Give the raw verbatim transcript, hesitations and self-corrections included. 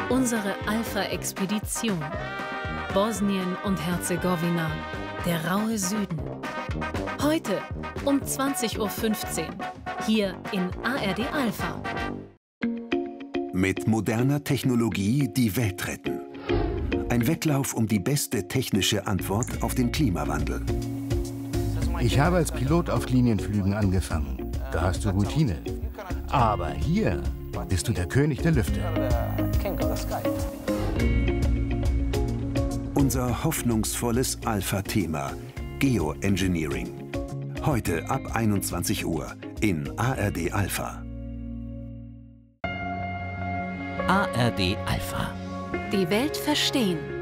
Unsere Alpha-Expedition. Bosnien und Herzegowina, der raue Süden. Heute um zwanzig Uhr fünfzehn, hier in A R D Alpha. Mit moderner Technologie die Welt retten. Ein Wettlauf um die beste technische Antwort auf den Klimawandel. Ich habe als Pilot auf Linienflügen angefangen. Da hast du Routine. Aber hier bist du der König der Lüfte. Unser hoffnungsvolles Alpha-Thema Geoengineering. Heute ab einundzwanzig Uhr in A R D Alpha. A R D Alpha. Die Welt verstehen.